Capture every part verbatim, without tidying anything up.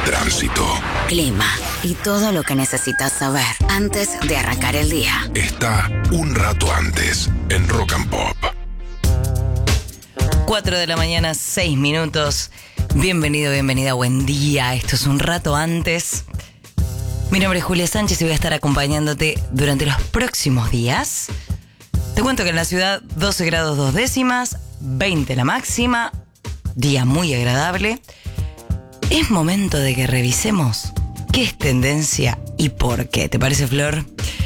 tránsito, clima y todo lo que necesitas saber antes de arrancar el día. Está Un Rato Antes en Rock and Pop. cuatro de la mañana, seis minutos. Bienvenido, bienvenida, buen día. Esto es Un Rato Antes. Mi nombre es Julia Sánchez y voy a estar acompañándote durante los próximos días. Te cuento que en la ciudad doce grados dos décimas, veinte la máxima, día muy agradable. Es momento de que revisemos qué es tendencia y por qué. ¿Te parece, Flor?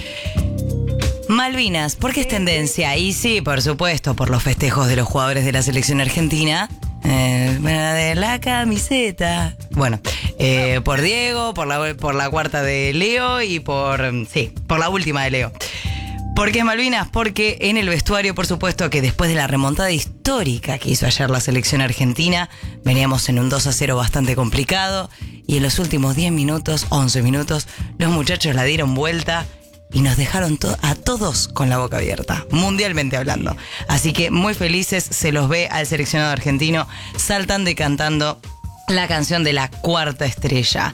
Malvinas, ¿por qué es tendencia? Y sí, por supuesto, por los festejos de los jugadores de la selección argentina. Eh, de la camiseta. Bueno, eh, por Diego, por la, por la cuarta de Leo y por, sí, por la última de Leo. ¿Por qué Malvinas? Porque en el vestuario, por supuesto, que después de la remontada histórica que hizo ayer la selección argentina, veníamos en un dos a cero bastante complicado y en los últimos diez minutos, once minutos, los muchachos la dieron vuelta y nos dejaron to- a todos con la boca abierta, mundialmente hablando. Así que muy felices se los ve al seleccionado argentino saltando y cantando la canción de la cuarta estrella.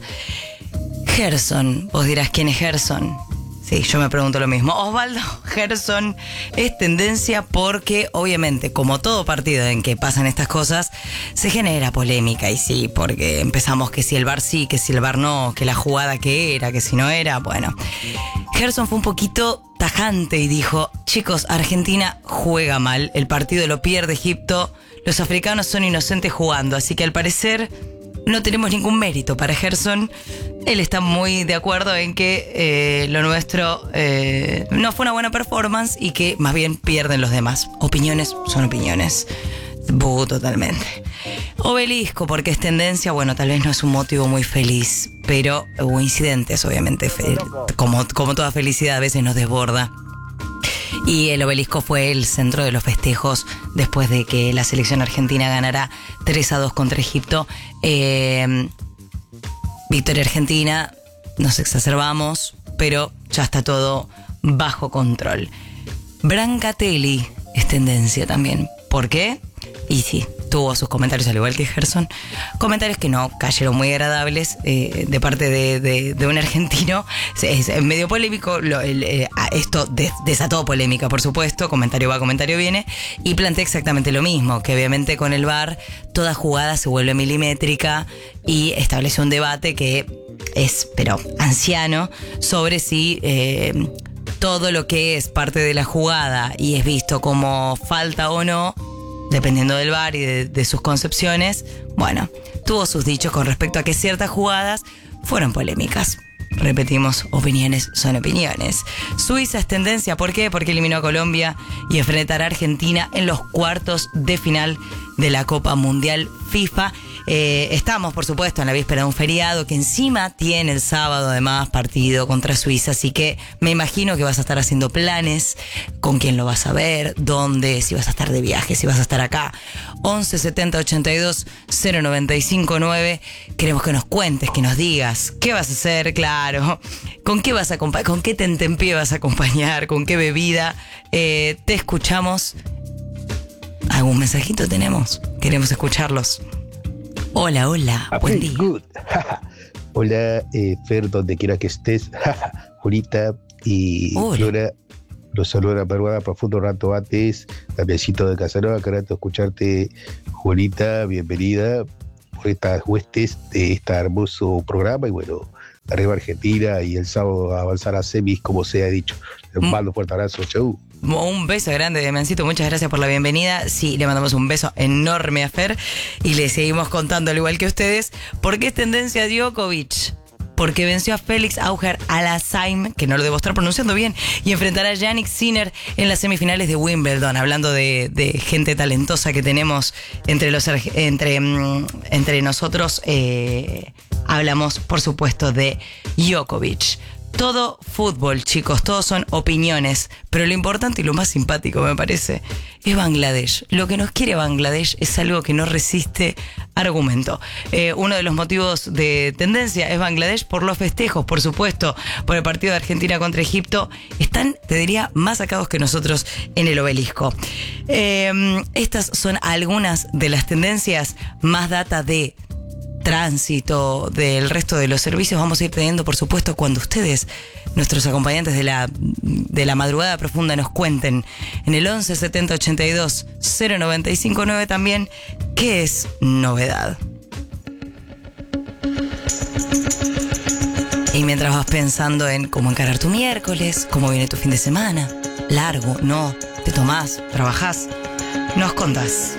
Gerson, vos dirás, ¿quién es Gerson? Sí, yo me pregunto lo mismo. Osvaldo Gerson es tendencia porque, obviamente, como todo partido en que pasan estas cosas, se genera polémica. Y sí, porque empezamos que si el V A R sí, que si el V A R no, que la jugada que era, que si no era. Bueno, Gerson fue un poquito tajante y dijo: chicos, Argentina juega mal, el partido lo pierde Egipto, los africanos son inocentes jugando, así que al parecer no tenemos ningún mérito para Gerson. Él está muy de acuerdo en que eh, lo nuestro eh, no fue una buena performance y que más bien pierden los demás. Opiniones son opiniones. Buh, totalmente. Obelisco, porque es tendencia, bueno, tal vez no es un motivo muy feliz, pero hubo incidentes, obviamente. Fe- como, como toda felicidad a veces nos desborda. Y el obelisco fue el centro de los festejos después de que la selección argentina ganara tres a dos contra Egipto. Eh, victoria argentina, nos exacerbamos, pero ya está todo bajo control. Brancatelli es tendencia también. ¿Por qué? Y sí, tuvo sus comentarios al igual que Gerson, comentarios que no cayeron muy agradables eh, de parte de, de, de un argentino. Es, es medio polémico, lo, el, eh, esto des, desató polémica, por supuesto, comentario va, comentario viene, y planteé exactamente lo mismo, que obviamente con el V A R toda jugada se vuelve milimétrica y establece un debate que es, pero anciano, sobre si eh, todo lo que es parte de la jugada y es visto como falta o no, dependiendo del V A R y de, de sus concepciones, bueno, tuvo sus dichos con respecto a que ciertas jugadas fueron polémicas. Repetimos, opiniones son opiniones. Suiza es tendencia, ¿por qué? Porque eliminó a Colombia y enfrentará a Argentina en los cuartos de final de la Copa Mundial FIFA. Eh, estamos, por supuesto, en la víspera de un feriado que encima tiene el sábado además partido contra Suiza, así que me imagino que vas a estar haciendo planes, con quién lo vas a ver, dónde, si vas a estar de viaje, si vas a estar acá. once setenta ochenta y dos cero noventa y cinco nueve. Queremos que nos cuentes, que nos digas qué vas a hacer, claro, con qué vas a acompañar, con qué tentempié vas a acompañar, con qué bebida. Eh, te escuchamos. ¿Algún mensajito tenemos? Queremos escucharlos. Hola, hola, I buen feel día. good. Hola, eh, Fer, donde quiera que estés. Julita y Hola. Flora, los saludo a la peruana profundo rato antes. Damiancito de Casanova, que rato escucharte, Julita, bienvenida por estas huestes de este hermoso programa. Y bueno, arriba Argentina y el sábado avanzar a semis, como se ha dicho. Les mando un fuerte abrazo, chau. Un beso grande, Demiancito, muchas gracias por la bienvenida. Sí, le mandamos un beso enorme a Fer y le seguimos contando, al igual que ustedes, por qué es tendencia Djokovic. Porque venció a Félix Auger-Aliassime, que no lo debo estar pronunciando bien, y enfrentará a Jannik Sinner en las semifinales de Wimbledon. Hablando de, de gente talentosa que tenemos entre, los, entre, entre nosotros, eh, hablamos, por supuesto, de Djokovic. Todo fútbol, chicos, todos son opiniones, pero lo importante y lo más simpático, me parece, es Bangladesh. Lo que nos quiere Bangladesh es algo que no resiste argumento. Eh, uno de los motivos de tendencia es Bangladesh por los festejos, por supuesto, por el partido de Argentina contra Egipto. Están, te diría, más sacados que nosotros en el obelisco. Eh, estas son algunas de las tendencias. Más data de tránsito, del resto de los servicios, vamos a ir teniendo, por supuesto, cuando ustedes, nuestros acompañantes de la, de la madrugada profunda, nos cuenten en el once setenta ochenta y dos cero noventa y cinco nueve también qué es novedad. Y mientras vas pensando en cómo encarar tu miércoles, cómo viene tu fin de semana, largo, no, te tomás, trabajás, nos contás.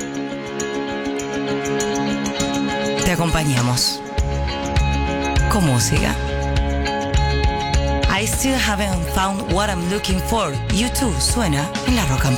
Te acompañamos con música. I still haven't found what I'm looking for. You too, suena en la Rock and Pop.